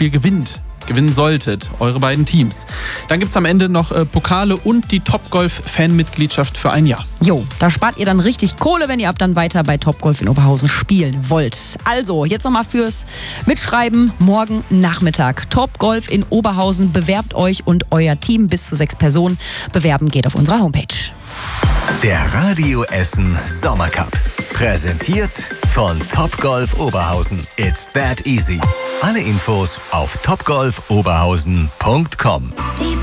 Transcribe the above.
Spiel gewinnen solltet, eure beiden Teams. Dann gibt es am Ende noch Pokale und die Topgolf-Fanmitgliedschaft für ein Jahr. Jo, da spart ihr dann richtig Kohle, wenn ihr ab dann weiter bei Topgolf in Oberhausen spielen wollt. Also, jetzt nochmal fürs Mitschreiben. Morgen Nachmittag. Topgolf in Oberhausen. Bewerbt euch und euer Team bis zu 6 Personen. Bewerben geht auf unserer Homepage. Der Radio Essen Sommercup. Präsentiert von Topgolf Oberhausen. It's that easy. Alle Infos auf topgolfoberhausen.com.